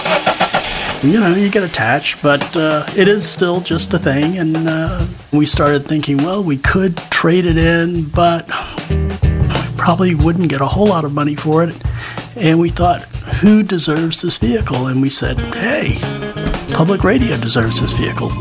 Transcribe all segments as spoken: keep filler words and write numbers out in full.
You know, you get attached, but uh, it is still just a thing. And uh, we started thinking, well, we could trade it in, but we probably wouldn't get a whole lot of money for it. And we thought, who deserves this vehicle? And we said, hey, public radio deserves this vehicle.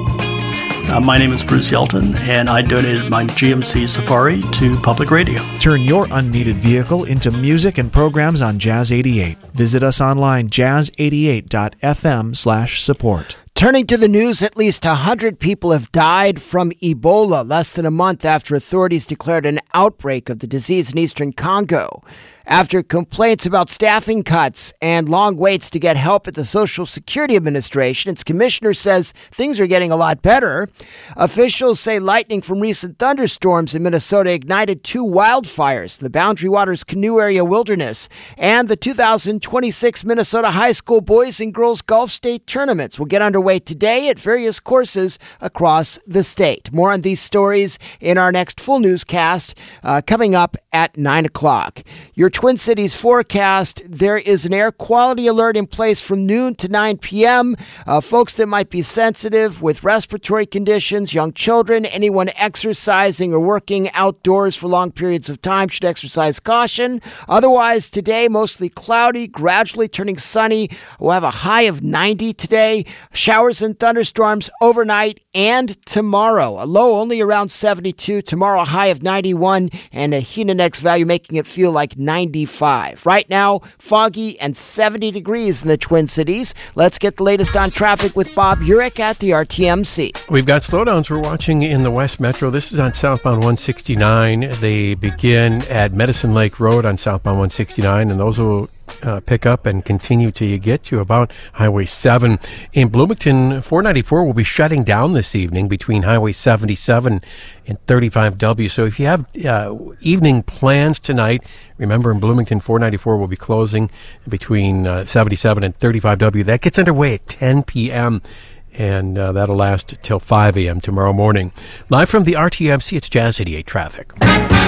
Uh, my name is Bruce Yelton, and I donated my G M C Safari to public radio. Turn your unneeded vehicle into music and programs on Jazz eighty-eight. Visit us online, jazz eighty-eight dot f m slash support. Turning to the news, at least one hundred people have died from Ebola less than a month after authorities declared an outbreak of the disease in eastern Congo. After complaints about staffing cuts and long waits to get help at the Social Security Administration, its commissioner says things are getting a lot better. Officials say lightning from recent thunderstorms in Minnesota ignited two wildfires in the Boundary Waters Canoe Area Wilderness, and the two thousand twenty-six Minnesota High School Boys and Girls Golf State Tournaments will get underway today at various courses across the state. More on these stories in our next full newscast uh, coming up at nine o'clock. Your Twin Cities forecast, there is an air quality alert in place from noon to nine p.m. Uh, folks that might be sensitive with respiratory conditions, young children, anyone exercising or working outdoors for long periods of time should exercise caution. Otherwise, today, mostly cloudy, gradually turning sunny. We'll have a high of ninety today. Showers and thunderstorms overnight and tomorrow. A low only around seventy-two. Tomorrow, a high of ninety-one, and a heat index value making it feel like ninety-five. Right now, foggy and seventy degrees in the Twin Cities. Let's get the latest on traffic with Bob Urich at the R T M C. We've got slowdowns we're watching in the West Metro. This is on southbound one sixty-nine. They begin at Medicine Lake Road on southbound one sixty-nine, and those will Uh, pick up and continue till you get to about Highway seven. In Bloomington, four ninety-four will be shutting down this evening between Highway seventy-seven and thirty-five W. So if you have uh, evening plans tonight, remember in Bloomington, four ninety-four will be closing between uh, seventy-seven and thirty-five W. That gets underway at ten p.m. and uh, that'll last till five a.m. tomorrow morning. Live from the R T M C, it's Jazz eighty-eight Traffic.